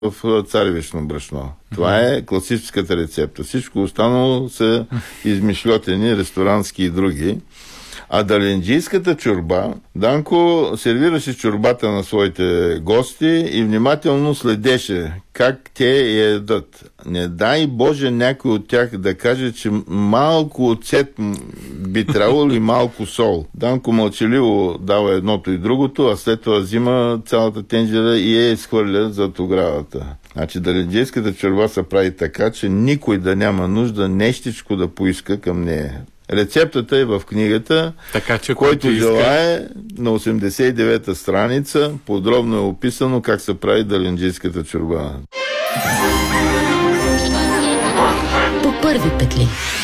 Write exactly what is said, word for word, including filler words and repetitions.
в царевично брашно. Това е класическата рецепта. Всичко останало са измишлетени, ресторантски и други. А даленджийската чорба, Данко сервираше чорбата на своите гости и внимателно следеше как те я ядат. Не дай Боже някой от тях да каже, че малко оцет би трябвало или малко сол. Данко мълчаливо дава едното и другото, а след това взима цялата тенджера и я изхвърля зад оградата. Значи даленджийската чорба се прави така, че никой да няма нужда нещичко да поиска към нея. Рецептата е в книгата, така, че който иска... желае, на осемдесет и девета страница подробно е описано как се прави даленджийската чорба. По първи петли.